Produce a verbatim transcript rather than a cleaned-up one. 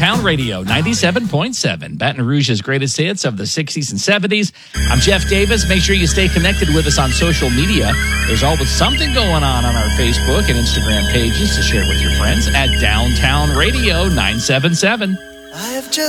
Downtown Radio, ninety-seven point seven, Baton Rouge's greatest hits of the sixties and seventies. I'm Jeff Davis. Make sure you stay connected with us on social media. There's always something going on on our Facebook and Instagram pages to share with your friends at Downtown Radio nine seven seven. I've just